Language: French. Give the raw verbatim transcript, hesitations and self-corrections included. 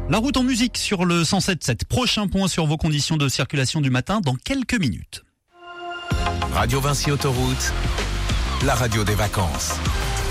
La route en musique sur le cent sept virgule sept. Prochain point sur vos conditions de circulation du matin dans quelques minutes. Radio Vinci Autoroute, la radio des vacances.